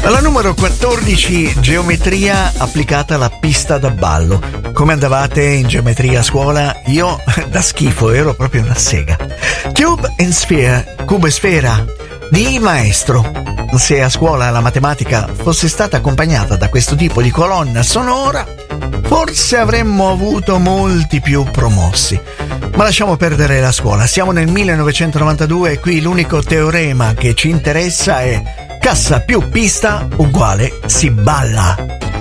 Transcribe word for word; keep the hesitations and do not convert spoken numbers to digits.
Alla numero quattordici, geometria applicata alla pista da ballo. Come andavate in geometria a scuola? Io da schifo, ero proprio una sega. Cube and Sphere, cubo e sfera, di maestro. Se a scuola la matematica fosse stata accompagnata da questo tipo di colonna sonora, forse avremmo avuto molti più promossi. Ma lasciamo perdere la scuola. Siamo nel millenovecentonovantadue e qui l'unico teorema che ci interessa è cassa più pista uguale si balla.